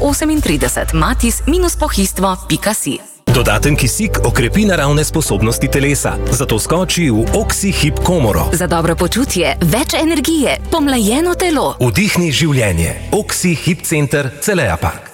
38, matis-pohistvo.si. Dodaten kisik okrepi naravne sposobnosti telesa, zato skoči v Oxi-Hip komoro. Za dobro počutje, več energije, pomlajeno telo. Vdihni življenje. Oxi-Hip center Celeja Park.